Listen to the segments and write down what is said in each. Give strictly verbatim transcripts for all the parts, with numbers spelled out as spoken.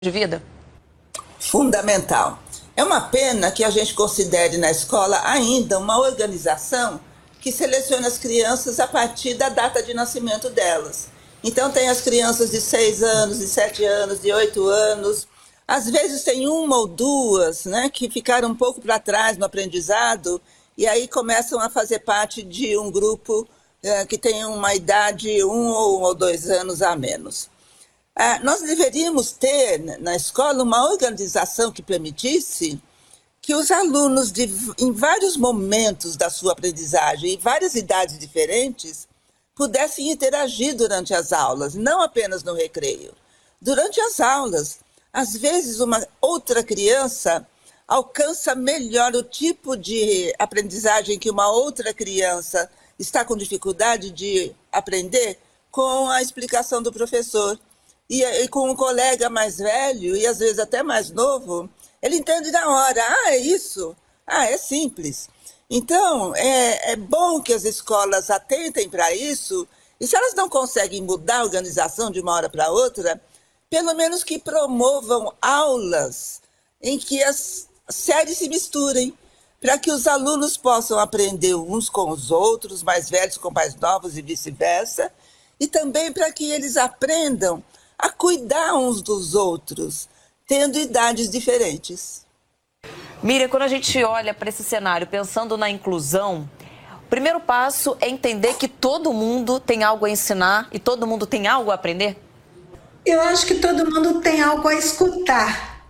de vida? Fundamental. É uma pena que a gente considere na escola ainda uma organização que seleciona as crianças a partir da data de nascimento delas. Então tem as crianças de seis anos, de sete anos, de oito anos. Às vezes tem uma ou duas, né, que ficaram um pouco para trás no aprendizado e aí começam a fazer parte de um grupo eh, que tem uma idade um ou dois anos a menos. Ah, nós deveríamos ter na escola uma organização que permitisse que os alunos, de, em vários momentos da sua aprendizagem, em várias idades diferentes, pudessem interagir durante as aulas, não apenas no recreio. Durante as aulas, às vezes uma outra criança alcança melhor o tipo de aprendizagem que uma outra criança está com dificuldade de aprender com a explicação do professor. E, e com um colega mais velho, e às vezes até mais novo, ele entende na hora. Ah, é isso? Ah, é simples. Então, é, é bom que as escolas atentem para isso, e se elas não conseguem mudar a organização de uma hora para outra, pelo menos que promovam aulas em que as séries se misturem, para que os alunos possam aprender uns com os outros, mais velhos com mais novos e vice-versa, e também para que eles aprendam a cuidar uns dos outros, tendo idades diferentes. Miriam, quando a gente olha para esse cenário pensando na inclusão, o primeiro passo é entender que todo mundo tem algo a ensinar e todo mundo tem algo a aprender? Eu acho que todo mundo tem algo a escutar.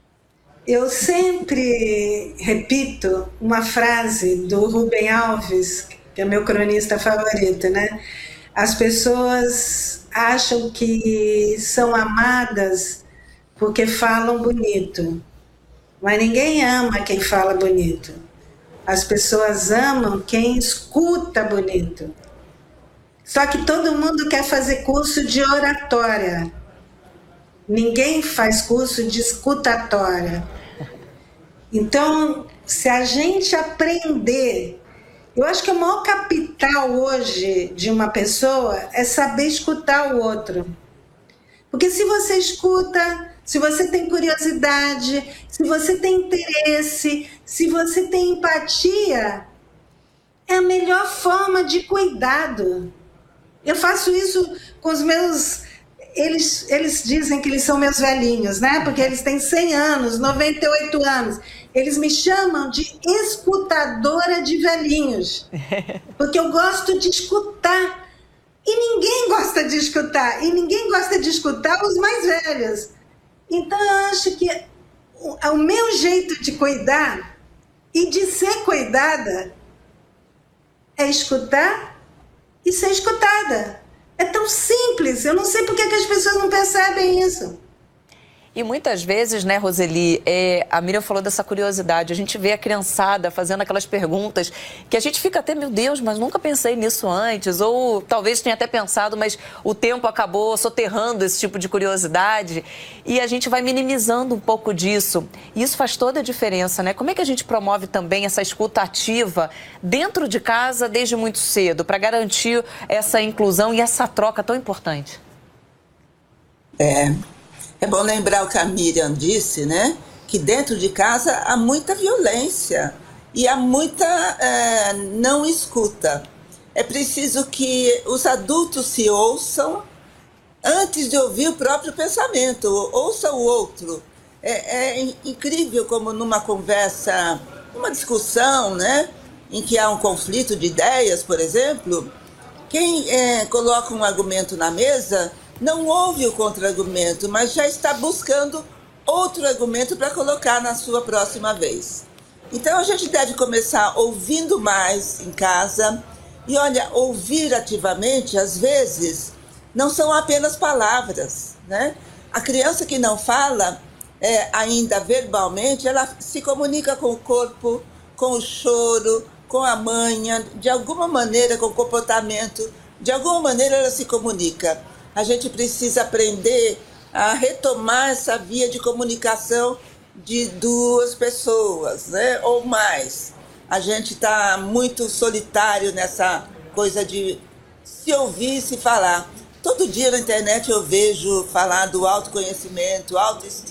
Eu sempre repito uma frase do Rubem Alves, que é meu cronista favorito, né? As pessoas acham que são amadas porque falam bonito, mas ninguém ama quem fala bonito. As pessoas amam quem escuta bonito. Só que todo mundo quer fazer curso de oratória. Ninguém faz curso de escutatória. Então, se a gente aprender... Eu acho que o maior capital hoje de uma pessoa é saber escutar o outro. Porque se você escuta, se você tem curiosidade, se você tem interesse, se você tem empatia, é a melhor forma de cuidado. Eu faço isso com os meus... Eles, eles dizem que eles são meus velhinhos, né? Porque eles têm cem anos, noventa e oito anos. Eles me chamam de escutadora de velhinhos, porque eu gosto de escutar. E ninguém gosta de escutar. E ninguém gosta de escutar os mais velhos. Então, eu acho que o, o meu jeito de cuidar e de ser cuidada é escutar e ser escutada. É tão simples. Eu não sei por que as pessoas não percebem isso. E muitas vezes, né, Roseli, é, a Miriam falou dessa curiosidade, a gente vê a criançada fazendo aquelas perguntas que a gente fica até, meu Deus, mas nunca pensei nisso antes, ou talvez tenha até pensado, mas o tempo acabou soterrando esse tipo de curiosidade e a gente vai minimizando um pouco disso. E isso faz toda a diferença, né? Como é que a gente promove também essa escuta ativa dentro de casa desde muito cedo, para garantir essa inclusão e essa troca tão importante? É... É bom lembrar o que a Miriam disse, né? Que dentro de casa há muita violência e há muita é, não escuta. É preciso que os adultos se ouçam antes de ouvir o próprio pensamento, ouça o outro. É, é incrível como numa conversa, numa discussão, né? Em que há um conflito de ideias, por exemplo, quem é, coloca um argumento na mesa não ouve o contra-argumento, mas já está buscando outro argumento para colocar na sua próxima vez. Então a gente deve começar ouvindo mais em casa. E olha, ouvir ativamente, às vezes, não são apenas palavras, né? A criança que não fala é, ainda verbalmente, ela se comunica com o corpo, com o choro, com a manha, de alguma maneira, com o comportamento, de alguma maneira ela se comunica. A gente precisa aprender a retomar essa via de comunicação de duas pessoas, né? Ou mais. A gente está muito solitário nessa coisa de se ouvir e se falar. Todo dia na internet eu vejo falar do autoconhecimento, autoestima.